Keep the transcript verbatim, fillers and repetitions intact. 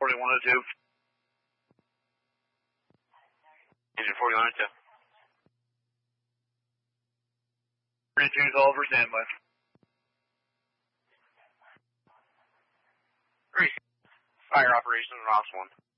forty-one oh two. Engine forty-one oh two. thirty-two Oliver, standby. Fire operations, Ross one.